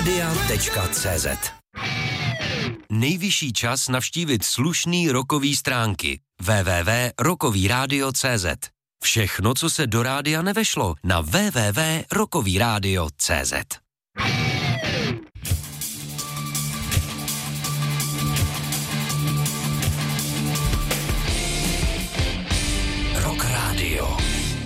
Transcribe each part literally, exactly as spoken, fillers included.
Rádia tečka cé zet. Nejvyšší čas navštívit slušný rockový stránky w w w tečka rockový rádio tečka cé zet. Všechno, co se do rádia nevešlo, na w w w tečka rockový rádio tečka cé zet. Rock Radio.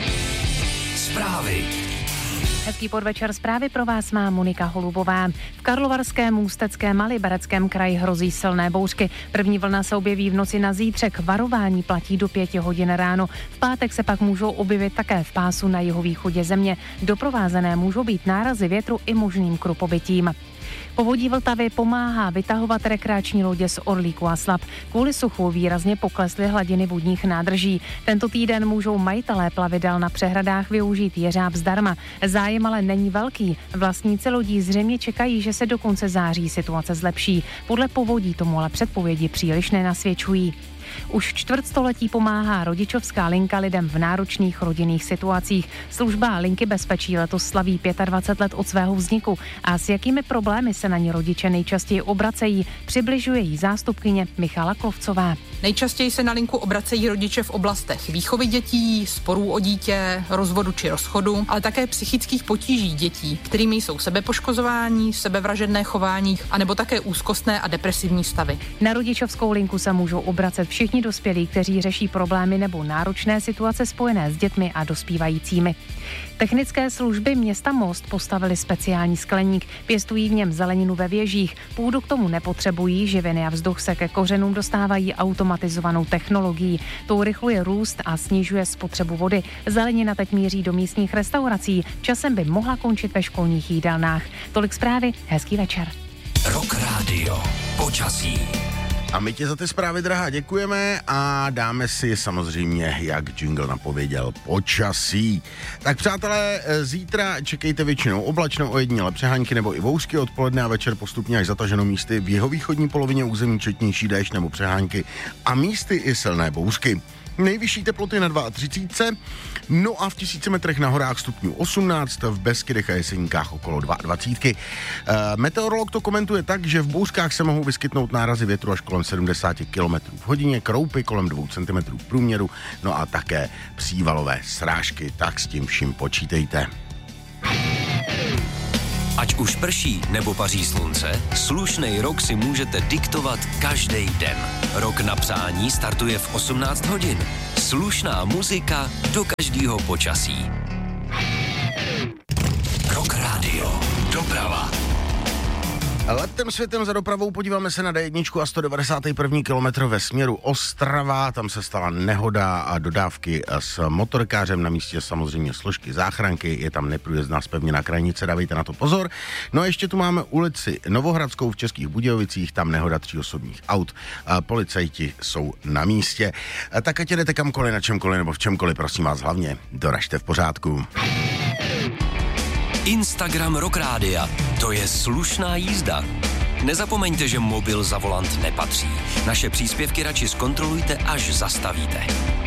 Zprávy. Hezký podvečer, zprávy pro vás má Monika Holubová. V Karlovarském, Ústeckém a Libereckém kraji hrozí silné bouřky. První vlna se objeví v noci na zítřek, varování platí do pěti hodin ráno. V pátek se pak můžou objevit také v pásu na jihovýchodě země. Doprovázené můžou být nárazy větru i možným krupobytím. Povodí Vltavy pomáhá vytahovat rekreační lodě z Orlíku a Slap. Kvůli suchu výrazně poklesly hladiny vodních nádrží. Tento týden můžou majitelé plavidel na přehradách využít jeřáb zdarma. Zájem ale není velký. Vlastníci lodí zřejmě čekají, že se do konce září situace zlepší. Podle povodí tomu ale předpovědi příliš nenasvědčují. Už čtvrtstoletí pomáhá rodičovská linka lidem v náročných rodinných situacích. Služba linky bezpečí letos slaví dvacet pět let od svého vzniku a s jakými problémy se na ní rodiče nejčastěji obracejí, přibližuje jí zástupkyně Michala Klovcová. Nejčastěji se na linku obracejí rodiče v oblastech výchovy dětí, sporů o dítě, rozvodu či rozchodu, ale také psychických potíží dětí, kterými jsou sebepoškozování, sebevražedné chování, anebo také úzkostné a depresivní stavy. Na rodičovskou linku se můžou obracet všichni dospělí, kteří řeší problémy nebo náročné situace spojené s dětmi a dospívajícími. Technické služby města Most postavili speciální skleník, pěstují v něm zeleninu ve věžích, půdu k tomu nepotřebují, živiny a vzduch se ke kořenům dostávají automatizovanou technologií. To urychluje růst a snižuje spotřebu vody. Zelenina teď míří do místních restaurací, časem by mohla končit ve školních jídelnách. Tolik zprávy, hezký večer. Rock Radio. Počasí. A my ti za ty zprávy, drahá, děkujeme a dáme si samozřejmě, jak jingle napověděl, počasí. Tak přátelé, zítra čekejte většinou oblačnou, ojediněle přehánky nebo i bouřky, odpoledne a večer postupně až zataženo místy v jihovýchodní polovině území četnější déšť nebo přehánky a místy i silné bouřky. Nejvyšší teploty na třicet dva, no a v tisíci metrech na horách stupňů osmnáct, v Beskydech a Jeseníkách okolo dvacet dva. E, meteorolog to komentuje tak, že v bouřkách se mohou vyskytnout nárazy větru až kolem sedmdesát kilometrů v hodině, kroupy kolem dvou centimetrů v průměru, no a také přívalové srážky, tak s tím vším počítejte. Ať už prší nebo paří slunce, slušnej rok si můžete diktovat každý den. Rok na přání startuje v osmnáct hodin. Slušná muzika do každého počasí. Rock Radio. Doprava. Letem světem za dopravou podíváme se na dé jedna a sto devadesátý první kilometr ve směru Ostrava. Tam se stala nehoda a dodávky s motorkářem, na místě samozřejmě složky záchranky, je tam neprůjezdná zpevněná krajnice, dávejte na to pozor. No a ještě tu máme ulici Novohradskou v Českých Budějovicích, tam nehoda tří osobních aut. Policajti jsou na místě. Tak ať jdete kamkoliv, na čemkoliv nebo v čemkoliv, prosím vás, hlavně doražte v pořádku. Instagram Rock Rádia. To je slušná jízda. Nezapomeňte, že mobil za volant nepatří. Naše příspěvky radši zkontrolujte, až zastavíte.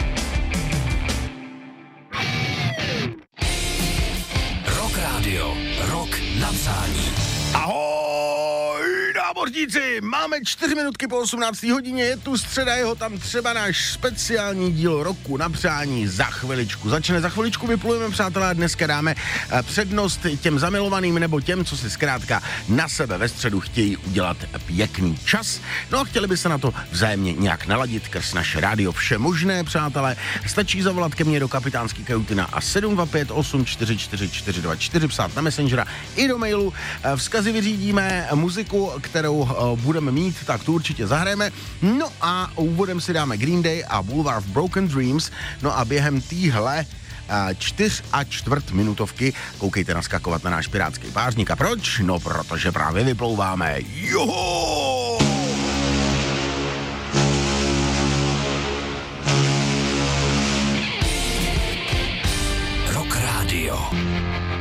Rock Radio. Rock na přání. Ahoj, námořníci, máme čtyři minutky po osmnácté hodině, je tu středa, jeho tam třeba náš speciální díl roku na přání za chviličku. Začne za chviličku, vyplujeme, přátelé, a dneska dáme přednost těm zamilovaným nebo těm, co si zkrátka na sebe ve středu chtějí udělat pěkný čas. No a chtěli by se na to vzájemně nějak naladit krz naše rádio vše možné, přátelé. Stačí zavolat ke mně do kapitánský kajuty na a sedm dva pět osm čtyři čtyři čtyři dva čtyři, psát na Messengera i do mailu. Vzkazy vyřídíme, muziku, kterou uh, budeme mít, tak tu určitě zahrajeme. No a úvodem si dáme Green Day a Boulevard of Broken Dreams. No a během týhle uh, čtyř a čtvrt minutovky koukejte naskakovat na náš pirátský pářník. A proč? No protože právě vyplouváme. Joho! Rock Radio.